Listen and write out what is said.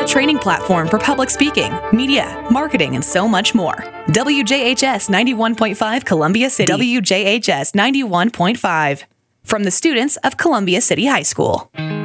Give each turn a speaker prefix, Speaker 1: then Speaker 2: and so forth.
Speaker 1: training platform for public speaking, media, marketing, and so much more. WJHS 91.5 Columbia City. WJHS 91.5. From the students of Columbia City High School.